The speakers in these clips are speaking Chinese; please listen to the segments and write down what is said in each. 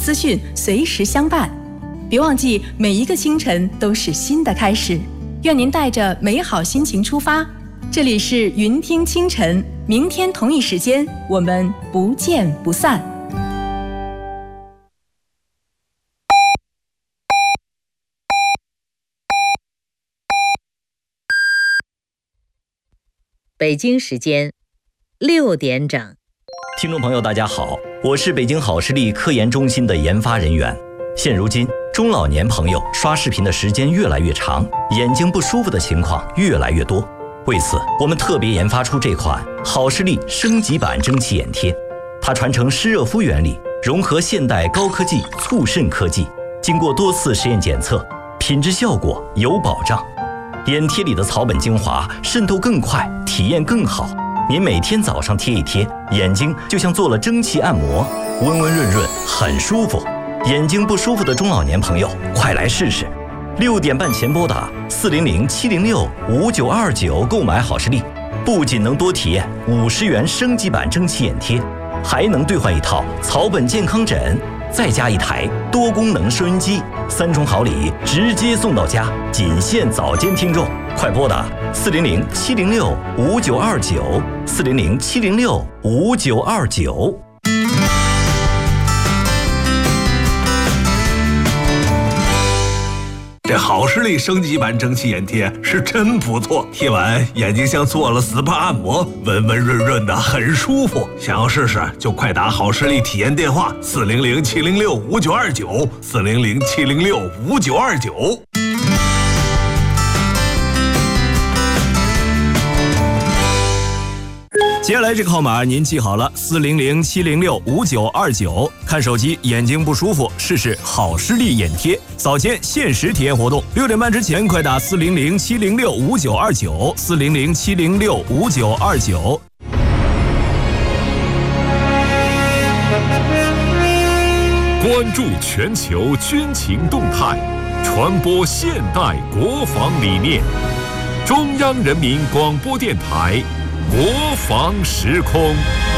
资讯随时相伴。别忘记，每一个清晨都是新的开始。愿您带着美好心情出发。这里是云听清晨，明天同一时间我们不见不散。 北京时间6点整。 听众朋友大家好，我是北京好视力科研中心的研发人员。现如今中老年朋友刷视频的时间越来越长，眼睛不舒服的情况越来越多。为此，我们特别研发出这款好视力升级版蒸汽眼贴。它传承湿热敷原理，融合现代高科技促渗科技，经过多次实验检测，品质效果有保障。眼贴里的草本精华渗透更快，体验更好。您每天早上贴一贴，眼睛就像做了蒸汽按摩，温温润润，很舒服。眼睛不舒服的中老年朋友，快来试试！6点半前拨打400-706-5929购买好视力，不仅能多体验50元升级版蒸汽眼贴，还能兑换一套草本健康枕，再加一台多功能收音机，3重好礼直接送到家，仅限早间听众。快拨打400-706-5929，400-706-5929。 这好视力升级版蒸汽眼贴是真不错，贴完眼睛像做了 SPA 按摩，温温润润的，很舒服。想要试试就快打好视力体验电话400-706-5929，400-706-5929。 接下来这个号码您记好了，400-706-5929。看手机眼睛不舒服，试试好视力眼贴。早间限时体验活动，6点半之前快打400-706-5929，400-706-5929。 关注全球军情动态，传播现代国防理念。中央人民广播电台国防时空。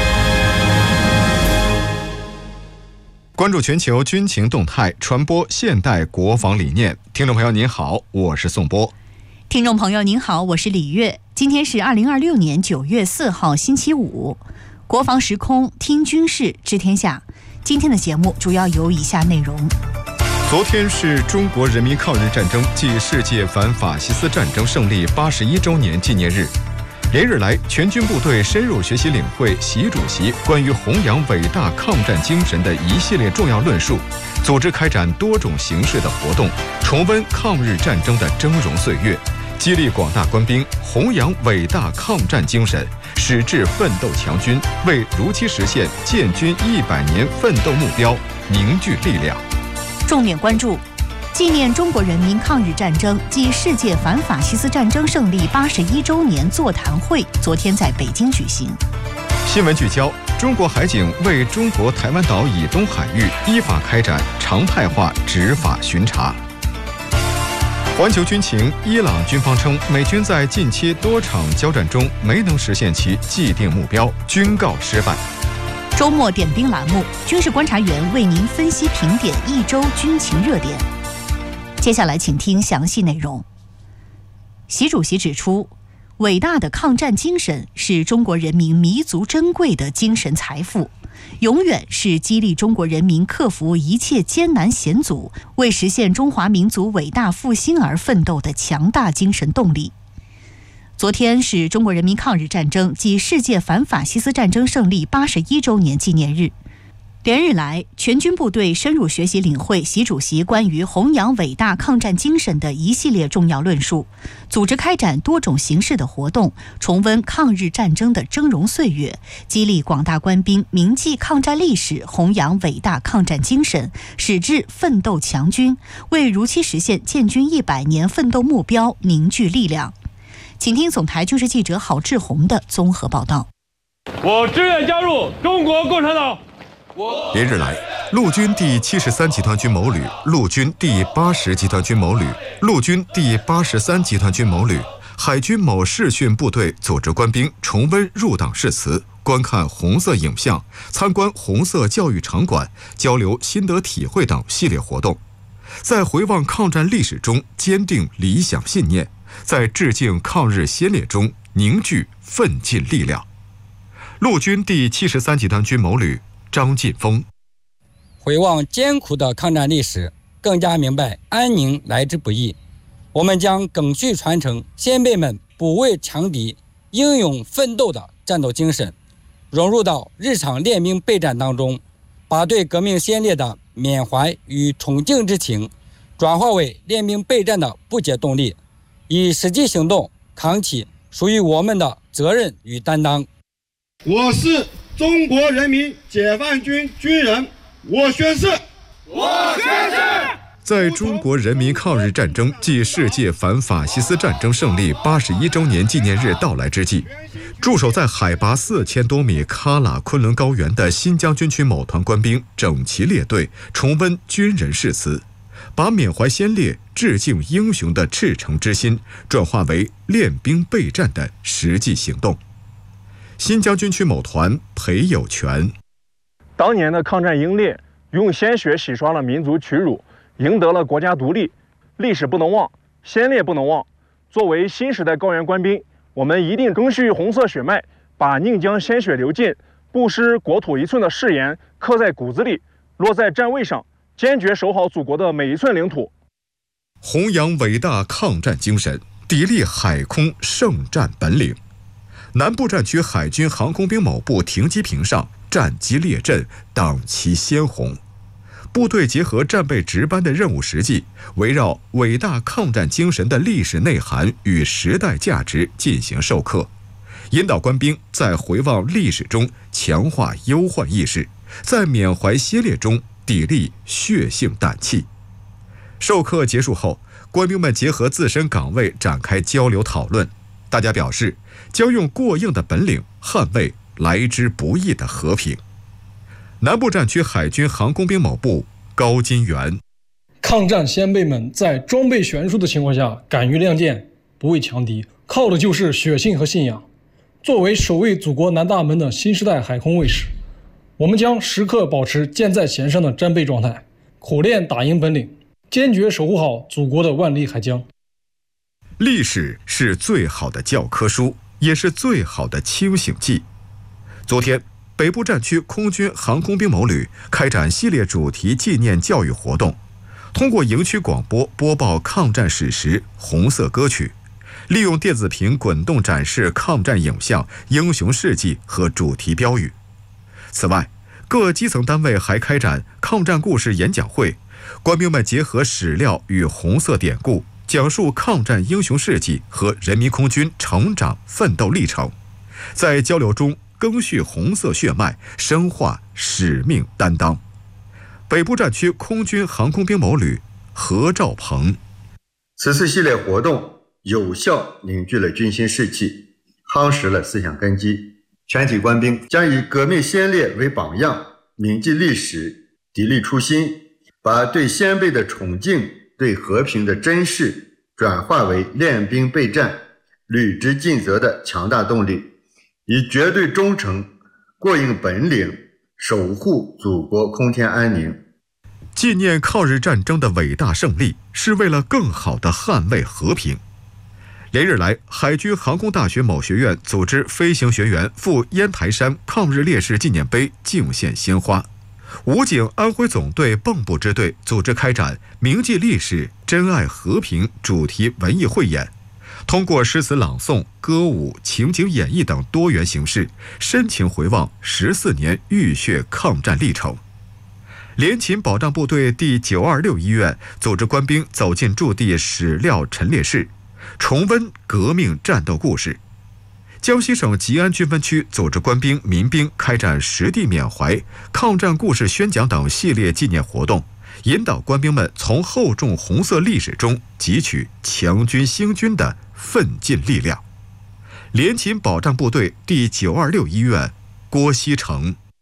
关注全球军情动态，传播现代国防理念。听众朋友您好，我是宋波。 听众朋友您好，我是李月。今天是2026年9月4号星期五，国防时空听军事知天下。今天的节目主要有以下内容。 昨天是中国人民抗日战争暨世界反法西斯战争胜利81周年纪念日。连日来，全军部队深入学习领会习主席关于弘扬伟大抗战精神的一系列重要论述，组织开展多种形式的活动，重温抗日战争的峥嵘岁月，激励广大官兵弘扬伟大抗战精神，矢志奋斗强军，为如期实现建军100年奋斗目标凝聚力量。 重点关注纪念中国人民抗日战争暨世界反法西斯战争胜利81周年座谈会昨天在北京举行。 新闻聚焦：中国海警为中国台湾岛以东海域依法开展常态化执法巡查。环球军情：伊朗军方称，美军在近期多场交战中没能实现其既定目标，军告失败。 周末点兵栏目，军事观察员为您分析评点一周军情热点。接下来请听详细内容。习主席指出，伟大的抗战精神是中国人民弥足珍贵的精神财富，永远是激励中国人民克服一切艰难险阻，为实现中华民族伟大复兴而奋斗的强大精神动力。昨天是中国人民抗日战争暨世界反法西斯战争胜利81周年纪念日。连日来，全军部队深入学习领会习主席关于弘扬伟大抗战精神的一系列重要论述，组织开展多种形式的活动，重温抗日战争的峥嵘岁月，激励广大官兵铭记抗战历史，弘扬伟大抗战精神，矢志奋斗强军，为如期实现建军100年奋斗目标凝聚力量。请听总台军事记者郝志宏的综合报道。 我志愿加入中国共产党。 连日来，陆军第73集团军某旅、陆军第80集团军某旅、陆军第83集团军某旅、海军某视训部队组织官兵重温入党誓词， 观看红色影像、参观红色教育场馆、交流心得体会等系列活动，在回望抗战历史中坚定理想信念，在致敬抗日先烈中凝聚奋进力量。陆军第73集团军某旅张进峰： 回望艰苦的抗战历史，更加明白安宁来之不易。我们将赓续传承先辈们不畏强敌、英勇奋斗的战斗精神，融入到日常练兵备战当中，把对革命先烈的缅怀与崇敬之情转化为练兵备战的不竭动力，以实际行动扛起属于我们的责任与担当。 我是中国人民解放军军人，我宣誓。 在中国人民抗日战争暨世界反法西斯战争胜利81周年纪念日到来之际，驻守在海拔4000多米喀喇昆仑高原的新疆军区某团官兵整齐列队，重温军人誓词，把缅怀先烈、致敬英雄的赤诚之心转化为练兵备战的实际行动。新疆军区某团裴有全： 当年的抗战英烈用鲜血洗刷了民族屈辱，赢得了国家独立，历史不能忘，先烈不能忘。作为新时代高原官兵，我们一定赓续红色血脉，把宁江鲜血流尽、不失国土一寸的誓言刻在骨子里，落在战位上，坚决守好祖国的每一寸领土。 弘扬伟大抗战精神，砥砺海空圣战本领。南部战区海军航空兵某部停机坪上，战机列阵，党旗鲜红。部队结合战备值班的任务实际，围绕伟大抗战精神的历史内涵与时代价值进行授课，引导官兵在回望历史中强化忧患意识，在缅怀先烈中砥砺血性胆气。授课结束后，官兵们结合自身岗位展开交流讨论，大家表示将用过硬的本领捍卫来之不易的和平。南部战区海军航空兵某部高金元： 抗战先辈们在装备悬殊的情况下敢于亮剑，不畏强敌，靠的就是血性和信仰。作为守卫祖国南大门的新时代海空卫士，我们将时刻保持箭在弦上的战备状态，苦练打赢本领，坚决守护好祖国的万里海疆。 历史是最好的教科书，也是最好的清醒剂。昨天，北部战区空军航空兵某旅开展系列主题纪念教育活动，通过营区广播播报抗战史实、红色歌曲，利用电子屏滚动展示抗战影像、英雄事迹和主题标语。此外，各基层单位还开展抗战故事演讲会，官兵们结合史料与红色典故，讲述抗战英雄事迹和人民空军成长奋斗历程，在交流中赓续红色血脉，深化使命担当。北部战区空军航空兵某旅何兆鹏： 此次系列活动有效凝聚了军心士气，夯实了思想根基。全体官兵将以革命先烈为榜样，铭记历史，砥砺初心，把对先辈的崇敬、对和平的珍视转化为练兵备战、履职尽责的强大动力，以绝对忠诚、过硬本领守护祖国空天安宁。 纪念抗日战争的伟大胜利，是为了更好地捍卫和平。连日来，海军航空大学某学院组织飞行学员赴烟台山抗日烈士纪念碑敬献鲜花。武警安徽总队蚌埠支队组织开展铭记历史、珍爱和平主题文艺汇演，通过诗词朗诵、歌舞、情景演绎等多元形式，深情回望14年浴血抗战历程。联勤保障部队第926医院组织官兵走进驻地史料陈列室，重温革命战斗故事。江西省吉安军分区组织官兵、民兵开展实地缅怀、抗战故事宣讲等系列纪念活动，引导官兵们从厚重红色历史中汲取强军兴军的奋进力量。联勤保障部队第926医院郭锡成：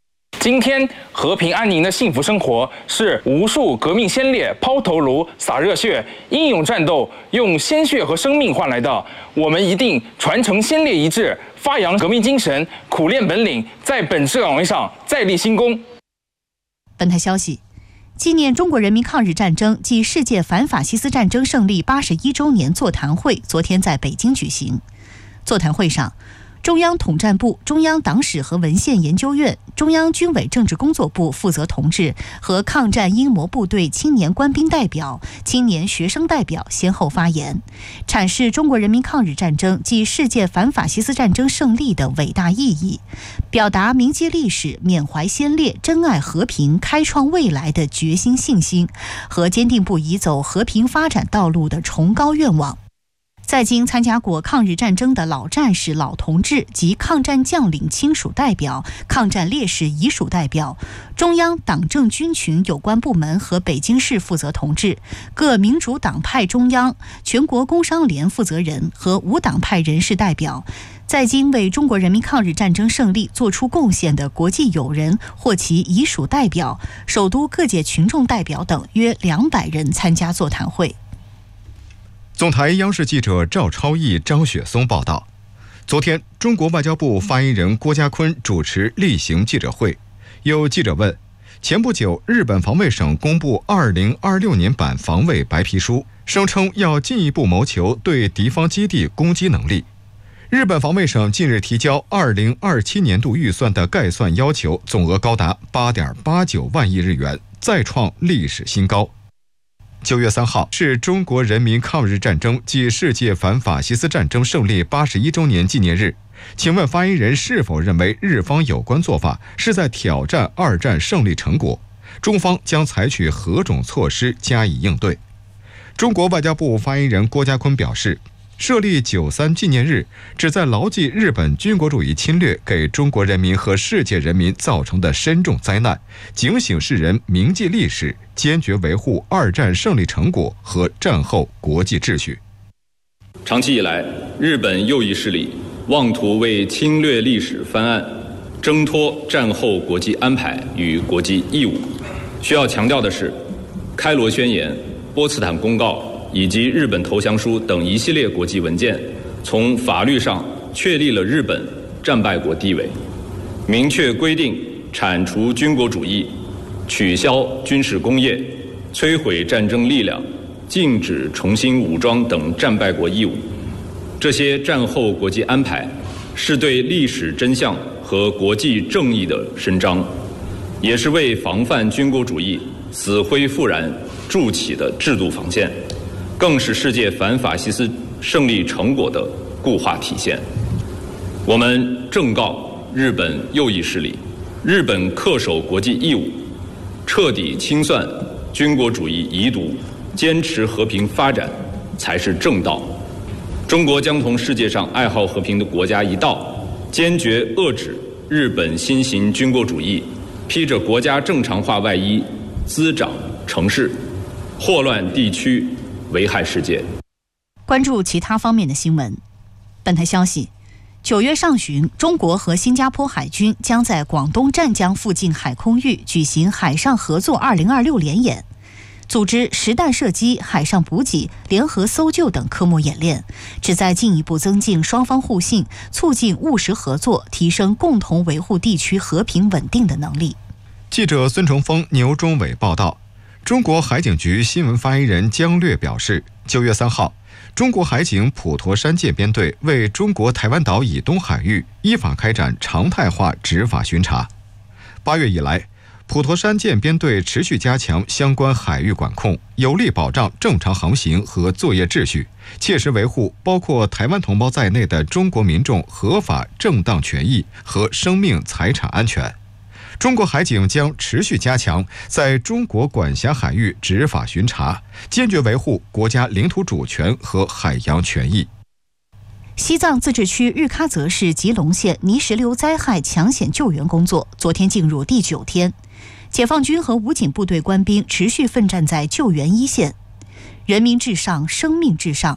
今天和平安宁的幸福生活是无数革命先烈抛头颅、洒热血、英勇战斗，用鲜血和生命换来的。我们一定传承先烈遗志，发扬革命精神，苦练本领，在本职岗位上再立新功。 本台消息，纪念中国人民抗日战争暨世界反法西斯战争胜利81周年座谈会昨天在北京举行。座谈会上，中央统战部、中央党史和文献研究院、中央军委政治工作部负责同志和抗战英模部队青年官兵代表、青年学生代表先后发言，阐释中国人民抗日战争暨世界反法西斯战争胜利的伟大意义，表达铭记历史、缅怀先烈、珍爱和平、开创未来的决心信心和坚定不移走和平发展道路的崇高愿望。在京参加过抗日战争的老战士、老同志及抗战将领亲属代表、抗战烈士遗属代表、中央党政军群有关部门和北京市负责同志、各民主党派中央、全国工商联负责人和无党派人士代表，在京为中国人民抗日战争胜利作出贡献的国际友人或其遗属代表、首都各界群众代表等约200人参加座谈会。 总台央视记者赵超毅、张雪松报道，昨天，中国外交部发言人郭家坤主持例行记者会。有记者问，前不久，日本防卫省公布2026年版防卫白皮书，声称要进一步谋求对敌方基地攻击能力。日本防卫省近日提交2027年度预算的概算要求，总额高达8.89万亿日元，再创历史新高。9月3号是中国人民抗日战争暨世界反法西斯战争胜利81周年纪念日。请问发言人是否认为日方有关做法是在挑战二战胜利成果？中方将采取何种措施加以应对？中国外交部发言人郭家坤表示，设立93纪念日，旨在牢记日本军国主义侵略给中国人民和世界人民造成的深重灾难，警醒世人铭记历史，坚决维护二战胜利成果和战后国际秩序。 长期以来，日本右翼势力妄图为侵略历史翻案，挣脱战后国际安排与国际义务。需要强调的是，开罗宣言、波茨坦公告以及日本投降书等一系列国际文件，从法律上确立了日本战败国地位，明确规定铲除军国主义、取消军事工业、摧毁战争力量、禁止重新武装等战败国义务。这些战后国际安排是对历史真相和国际正义的伸张，也是为防范军国主义死灰复燃筑起的制度防线，更是世界反法西斯胜利成果的固化体现。我们正告日本右翼势力，日本恪守国际义务，彻底清算军国主义遗毒，坚持和平发展才是正道。中国将同世界上爱好和平的国家一道，坚决遏制日本新型军国主义披着国家正常化外衣滋长城市，祸乱地区，危害世界。 关注其他方面的新闻。本台消息，9月上旬，中国和新加坡海军将在广东湛江附近海空域举行海上合作2026联演，组织实弹射击、海上补给、联合搜救等科目演练，旨在进一步增进双方互信，促进务实合作，提升共同维护地区和平稳定的能力。 记者孙成峰、牛忠伟报道。中国海警局新闻发言人姜略表示，9月3号，中国海警普陀山舰编队为中国台湾岛以东海域依法开展常态化执法巡查。8月以来，普陀山舰编队持续加强相关海域管控，有力保障正常航行和作业秩序，切实维护包括台湾同胞在内的中国民众合法正当权益和生命财产安全。中国海警将持续加强在中国管辖海域执法巡查，坚决维护国家领土主权和海洋权益。 西藏自治区日喀则市吉隆县泥石流灾害抢险救援工作昨天进入第9天，解放军和武警部队官兵持续奋战在救援一线。人民至上，生命至上。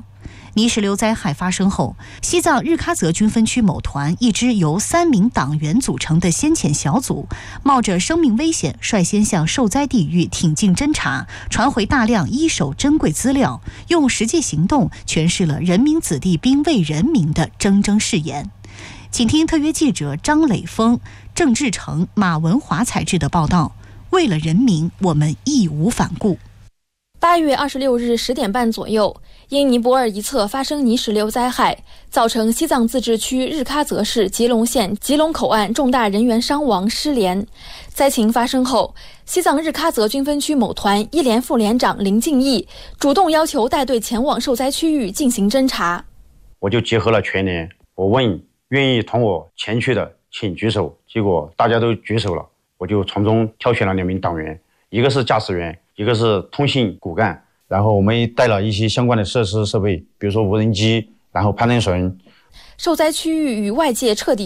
泥石流灾害发生后，西藏日喀则军分区某团一支由3名党员组成的先遣小组，冒着生命危险，率先向受灾地域挺进侦查，传回大量一手珍贵资料，用实际行动诠释了人民子弟兵为人民的铮铮誓言。请听特约记者张磊峰、郑志成、马文华采制的报道。为了人民，我们义无反顾。 8月26日10点半左右，因尼泊尔一侧发生泥石流灾害，造成西藏自治区日喀则市吉隆县吉隆口岸重大人员伤亡失联。灾情发生后，西藏日喀则军分区某团一连副连长林敬义主动要求带队前往受灾区域进行侦查。 我就结合了全连，我问愿意同我前去的请举手，结果大家都举手了，我就从中挑选了2名党员，一个是驾驶员，一个是通信骨干，然后我们带了一些相关的设备，比如说无人机，然后攀登绳。 受灾区域与外界彻底